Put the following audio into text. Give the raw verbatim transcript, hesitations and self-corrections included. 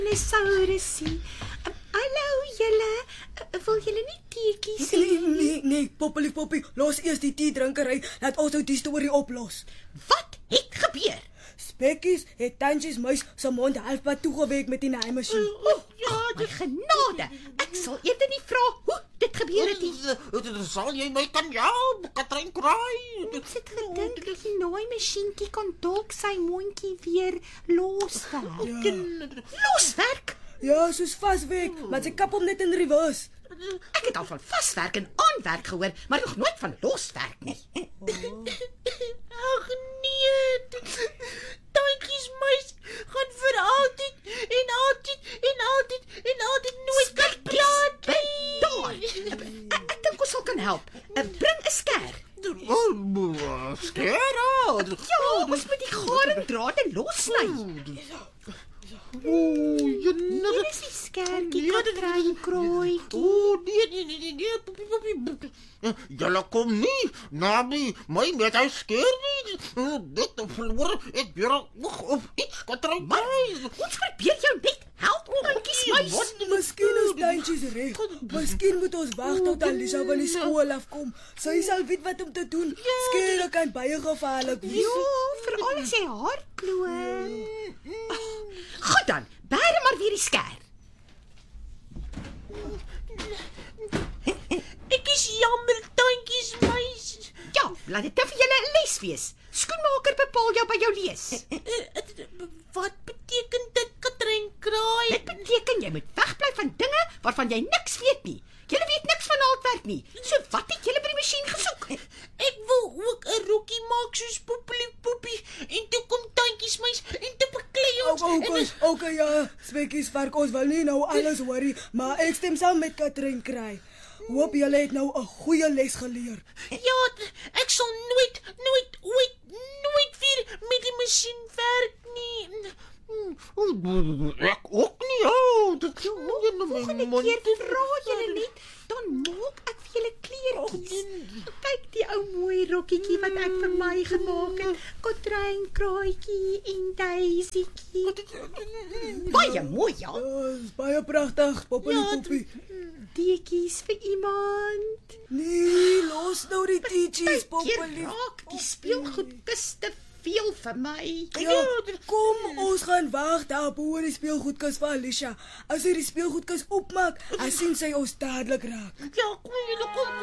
Saurusie. Uh, hallo julle. Uh, wil julle nie teetjies hê? Nee, nee, nee, Poppie, Poppie, los eers die tee drinkery, laat ons nou die storie oplos. Wat het gebeur? Spekkies het Tantjies muis se mond halfpad toegewerk met die naaimasjien. O, oh, ja, my genade. Ek sal eerder nie vra hoe dit gebeur het nie. Sal jy my kan help, Katrein kraai? Ek het gedink die naaimasjienkie kon dalk sy mondjie weer loswerk. Ja. Loswerk? Ja, soos vaswerk, maar sy kap hom net in reverse. Ek het al van vaswerk en aanwerk gehoor, maar nog nooit van loswerk nie. Ag nee. Tantjies muis gaan vir altyd en altyd en altyd en altyd nooit kan praat nie. Daar. Ek, ek dink ons sal kan help. Uh, Bring 'n skêr. Skera. Ja, ons moet die garingdrade lossny. Ooh, jy nou. Hier is die skêrtjie, Katrein krooitjie. Ooh, nee, nee, nee, nee, Poppie, Poppie. Julle kom nie naby my met hy skeer nie. Dit verloor ek weer op iets, Katrein. Ons probeer jou net help, tantjies muis. Miskien is Tantjies reg. Miskien moet ons wag tot Alisa van die skool afkom. Sy sal weet wat om te doen. Skere kan baie gevaarlik wees. Ja, veral as jy haar kloe. Goed dan, bære maar weer die skêr. Ek is jammer, tantjies muis. Ja, laat dit nou vir julle 'n les wees. Skoenmaker bepaal jou by jou lees. Wat beteken dit, Katrein kraai? Dit beteken jy moet wegbly van dinge waarvan jy niks weet nie. Julle weet niks van naaldwerk nie. So wat het julle by die masjien gesoek? Ek wil ook 'n rokkie maak soos Poppie Poppie en toe kom tantjies muis en toe beklei ons. Okay, okay, okay, ja, Spekkies vark, ons wil nie nou alles worry, maar ek stem saam met Katrein kry. Hoop julle het nou 'n goeie les geleer. Ja, ek sal nooit, nooit, ooit, nooit weer met die masjien werk nie. Ek ook nie, ou. Dit is nie nou Volgende my keer mond. vra julle net, dan maak ek vir julle kleertjies. Kyk die ou mooi rokkietjie wat ek vir my gemaak het. Katrein kraaitjie en Daisiekie. Baie mooi, ja. Ja, is baie pragtig, Poppie, Ja, Poppie. Teetjies vir iemand. Nee, los nou die teetjies, Poppie. Jy raak die speelgoedkus te veel vir my. Ja, kom, ons gaan wag daar bo in die speelgoedkus vir Alicia. As sy die speelgoedkus oopmaak, dan sien sy ons dadelik raak. Ja, kom julle kom.